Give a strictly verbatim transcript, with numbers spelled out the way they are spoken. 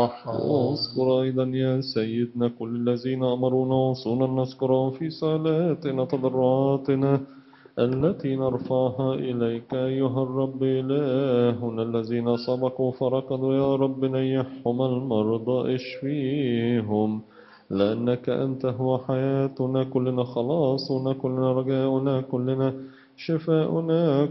افرح. واذكر أيضا يا سيدنا كل الذين أمرونا وصونا نذكرهم في صلاتنا تضرعاتنا التي نرفعها إليك أيها الرب إلهنا. الذين سبقوا فركضوا يا رب نيحهم المرضى اشفيهم، لأنك أنت هو حياتنا كلنا، خلاصنا كلنا، رجاؤنا كلنا، شفاؤنا